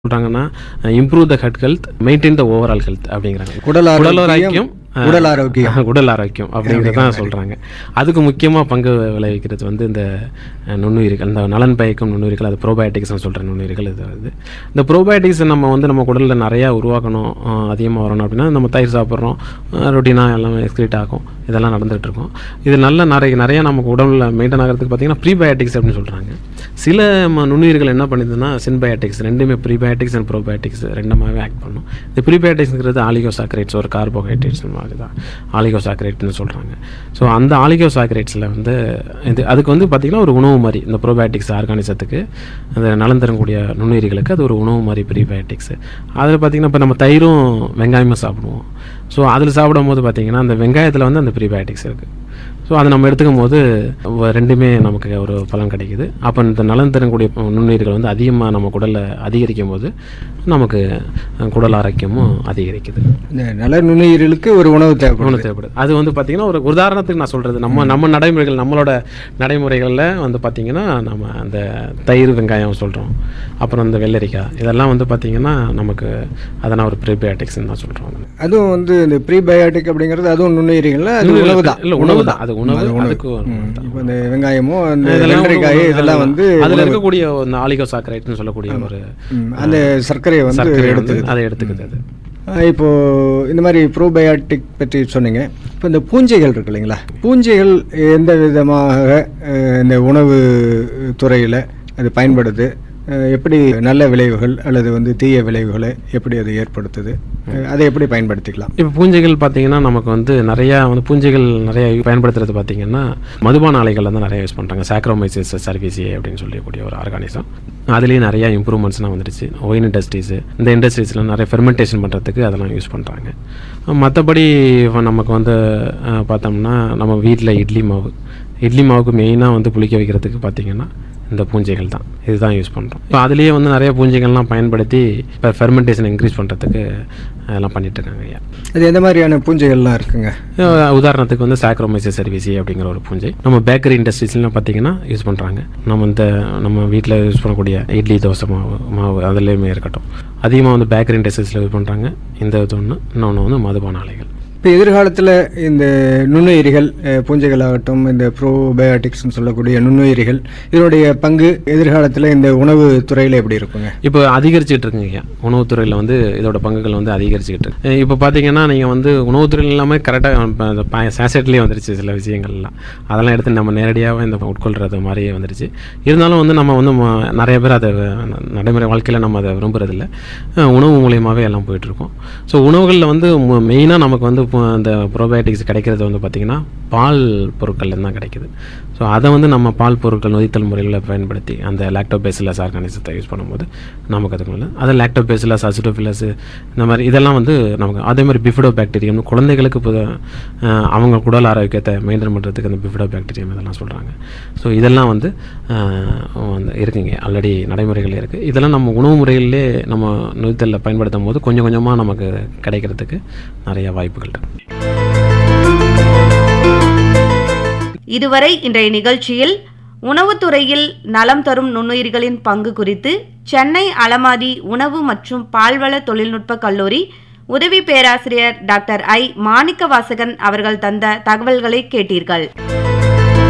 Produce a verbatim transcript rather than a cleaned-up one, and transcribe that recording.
சொல்றாங்கன்னா improve the head health, maintain the overall health அப்படிங்கிறாங்க. குடல் குடல் ஆரோக்கியம், ஆரோக்கியம் உடல் ஆரோக்கியம். உடல் ஆரோக்கியம் அப்படிங்கிறது தான் சொல்கிறாங்க. அதுக்கு முக்கியமாக பங்கு விளைவிக்கிறது வந்து இந்த நுண்ணுயிர்கள், இந்த நலன் பயக்கும் நுண்ணுயிர்கள், அது ப்ரோபயோட்டிக்ஸ்னு சொல்கிற நுண்ணுயிர்கள். இது வந்து இந்த ப்ரோபயோட்டிக்ஸ் நம்ம வந்து நம்ம குடலில் நிறையா உருவாக்கணும், அதிகமாக வரணும் அப்படின்னா நம்ம தயிர் சாப்பிட்றோம், ரொட்டீனாக எல்லாமே எக்ஸ்கிரீட் ஆகும், இதெல்லாம் நடந்துகிட்ருக்கோம். இது நல்ல நிறைய நிறையா நமக்கு உடலில் மெயின்டைன் ஆகிறதுக்கு பார்த்திங்கன்னா ப்ரீபயோட்டிக்ஸ் அப்படின்னு சொல்கிறாங்க. சில நுண்ணுயிர்கள் என்ன பண்ணுதுன்னா சின்பயோட்டிக்ஸ், ரெண்டுமே ப்ரீபயோட்டிக்ஸ் அண்ட் ப்ரோபயோட்டிக்ஸ் ரெண்டுமாவே ஆக்ட் பண்ணும். இந்த ப்ரீபயோட்டிக்ஸ்ங்கிறது ஆலிகோசாக்கரைட்ஸ், ஒரு கார்போஹைட்ரேட்ஸ் மாதிரி தான் ஆலிகோசாக்கரைட்ஸ்னு சொல்கிறாங்க. ஸோ அந்த ஆலிகோசாக்கரைட்ஸில் வந்து இது அதுக்கு வந்து பார்த்திங்கன்னா ஒரு உணவு மாதிரி, இந்த ப்ரோபயோட்டிக்ஸ் ஆர்கானிசத்துக்கு அந்த நலன் தரக்கூடிய நுண்ணுயிர்களுக்கு அது ஒரு உணவு மாதிரி ப்ரீபயோட்டிக்ஸ். அதில் பார்த்திங்கன்னா இப்போ நம்ம தயிரும் வெங்காயமும் சாப்பிடுவோம். ஸோ அதில் சாப்பிடும் போது பார்த்திங்கன்னா அந்த வெங்காயத்தில் வந்து அந்த ப்ரீபயோட்டிக்ஸ் இருக்குது. ஸோ அதை நம்ம எடுத்துக்கும் போது ரெண்டுமே நமக்கு ஒரு பலன் கிடைக்குது. அப்போ இந்த நலன் தரக்கூடிய நுண்ணுயிர்கள் வந்து அதிகமாக நம்ம குடலில் அதிகரிக்கும் போது நமக்கு குடல் ஆரோக்கியமும் அதிகரிக்குது. இந்த நல நுண்ணுயிர்களுக்கு ஒரு உணவு தேவைப்படும். உணவு தேவைப்படுது. அது வந்து பார்த்திங்கன்னா ஒரு உதாரணத்துக்கு நான் சொல்கிறது, நம்ம நம்ம நடைமுறைகள், நம்மளோட நடைமுறைகளில் வந்து பார்த்திங்கன்னா நம்ம அந்த தயிர் வெங்காயம் சொல்கிறோம், அப்புறம் இந்த வெள்ளரிக்காய், இதெல்லாம் வந்து பார்த்திங்கன்னா நமக்கு அதனால் ஒரு ப்ரீபயோட்டிக்ஸ்ன்னு தான் சொல்கிறோம். அதுவும் வந்து இந்த ப்ரீபயோட்டிக் அப்படிங்கிறது அதுவும் நுண்ணுயிரிகள், அது உணவு தான். இல்லை உணவு தான், அது உணவு. அதுக்கு இப்போ இந்த வெங்காயமும் அந்த வெள்ளரிக்காய் இதெல்லாம் வந்து அதில் இருக்கக்கூடிய அந்த ஆலிகோசாக்கரைட்னு சொல்லக்கூடிய ஒரு அந்த சர்க்கரையை வந்து எடுத்து அதை எடுத்துக்குது. அது இப்போ இந்த மாதிரி ப்ரோபயோட்டிக் பற்றி சொன்னீங்க. இப்போ இந்த பூஞ்சைகள் இருக்கு இல்லைங்களா, பூஞ்சைகள் எந்த விதமாக இந்த உணவு துறையில் அது பயன்படுது, எப்படி நல்ல விளைவுகள் அல்லது வந்து தீய விளைவுகளை எப்படி அது ஏற்படுத்துது, அதை எப்படி பயன்படுத்திக்கலாம்? இப்போ பூஞ்சைகள் பார்த்தீங்கன்னா நமக்கு வந்து நிறையா வந்து பூஞ்சைகள் நிறைய பயன்படுத்துறது பார்த்தீங்கன்னா மதுபான ஆலைகள் வந்து நிறைய யூஸ் பண்ணுறாங்க. சாக்ரோமைசிஸ் சர்வீசி அப்படின்னு சொல்லக்கூடிய ஒரு ஆர்கானிசம், அதுலேயும் நிறையா இம்ப்ரூவ்மெண்ட்ஸ்லாம் வந்துருச்சு. ஒயின் இண்டஸ்ட்ரீஸு, இந்த இண்டஸ்ட்ரீஸில் நிறைய ஃபெர்மெண்டேஷன் பண்ணுறதுக்கு அதெல்லாம் யூஸ் பண்ணுறாங்க. மற்றபடி இப்போ நமக்கு வந்து பார்த்தோம்னா நம்ம வீட்டில் இட்லி மாவு, இட்லி மாவுக்கு மெயினாக வந்து புளிக்க வைக்கிறதுக்கு பார்த்திங்கன்னா இந்த பூஞ்சைகள் தான், இதுதான் யூஸ் பண்ணுறோம். இப்போ அதுலேயே வந்து நிறைய பூஞ்சைகள்லாம் பயன்படுத்தி இப்போ ஃபெர்மெண்டேஷன் இன்க்ரீஸ் பண்ணுறதுக்கு அதெல்லாம் பண்ணிகிட்ருக்காங்க. ஐயா, அது எந்த மாதிரியான பூஞ்சைகள்லாம் இருக்குங்க? உதாரணத்துக்கு வந்து சாக்ரோமைசிஸ் சர்வீசி அப்படிங்கிற ஒரு பூஞ்சை நம்ம பேக்கரி இண்டஸ்ட்ரீஸ்லாம் பார்த்திங்கன்னா யூஸ் பண்ணுறாங்க. நம்ம இந்த நம்ம வீட்டில் யூஸ் பண்ணக்கூடிய இட்லி தோசை மாவு மாவு அதுலேயுமே இருக்கட்டும், அதிகமாக வந்து பேக்கரி இண்டஸ்ட்ரீஸில் யூஸ் பண்ணுறாங்க. இந்த இது ஒன்று, இன்னொன்று வந்து மதுபான ஆலைகள். இப்போ எதிர்காலத்தில் இந்த நுண்ணுயிரிகள், பூஞ்சைகளாகட்டும், இந்த ப்ரோபயோட்டிக்ஸ்னு சொல்லக்கூடிய நுண்ணுயிரிகள், இதனுடைய பங்கு எதிர்காலத்தில் இந்த உணவு துறையில் எப்படி இருக்குங்க? இப்போ அதிகரிச்சுட்டு இருக்குங்க ஐயா. உணவுத்துறையில் வந்து இதோட பங்குகள் வந்து அதிகரிச்சுக்கிட்டு இருக்கு. இப்போ பார்த்தீங்கன்னா நீங்கள் வந்து உணவுத்துறையில் இல்லாமல் கரெக்டாக சேசட்லேயே வந்துருச்சு சில விஷயங்கள்லாம், அதெல்லாம் எடுத்து நம்ம நேரடியாக இந்த உட்கொள்கிறது மாதிரியே வந்துருச்சு. இருந்தாலும் வந்து நம்ம வந்து நிறைய பேர் அதை நடைமுறை வாழ்க்கையில் நம்ம அதை விரும்புறதில்லை, உணவு மூலியமாகவே எல்லாம் போயிட்டுருக்கோம். ஸோ உணவுகளில் வந்து மெயினாக நமக்கு வந்து அந்த ப்ரோபயோட்டிக்ஸ் கிடைக்கிறது வந்து பார்த்திங்கன்னா பால் பொருட்கள்லேருந்து தான் கிடைக்குது. ஸோ அதை வந்து நம்ம பால் பொருட்கள் நொதித்தல் முறையில் பயன்படுத்தி அந்த லாக்டோபேசிலஸ் ஆர்கானிசத்தை யூஸ் பண்ணும்போது நமக்கு அதுக்கு இல்லை, அது லாக்டோபேசிலஸ், அசிடோஃபிலஸ், இந்த மாதிரி இதெல்லாம் வந்து நமக்கு. அதே மாதிரி பிஃபிடோ பாக்டீரியம் குழந்தைகளுக்கு இப்போ அவங்க குடல் ஆரோக்கியத்தை மெயின்டைன் பண்ணுறதுக்கு அந்த பிஃபிடோ பாக்டீரியம் இதெல்லாம் சொல்கிறாங்க. ஸோ இதெல்லாம் வந்து வந்து இருக்குங்க, ஆல்ரெடி நடைமுறைகள் இருக்குது. இதெல்லாம் நம்ம உணவு முறைகளிலே நம்ம நொதித்தலில் பயன்படுத்தும் போது கொஞ்சம் கொஞ்சமாக நமக்கு கிடைக்கிறதுக்கு நிறைய வாய்ப்புகள் இருக்கு. இதுவரை இன்றைய நிகழ்ச்சியில் உணவுத்துறையில் நலம் தரும் நுண்ணுயிர்களின் பங்கு குறித்து சென்னை அலமாதி உணவு மற்றும் பால்வள தொழில்நுட்ப கல்லூரி உதவி பேராசிரியர் டாக்டர் ஐ மாணிக்க வாசகன் அவர்கள் தந்த தகவல்களை கேட்டீர்கள்.